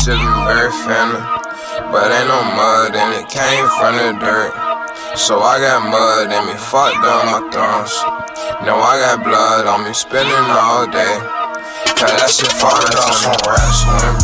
shit in very family. But ain't no mud and it came from the dirt. So I got mud in me, fucked on my thumbs. Now I got blood on me, spinning all day. Cause that shit falling off some rats when